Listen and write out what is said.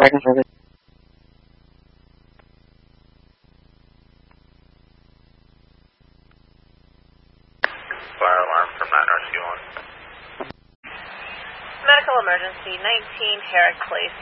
American Service. Fire alarm from 9 Rescue 1. Medical emergency, 19 Herrick Place.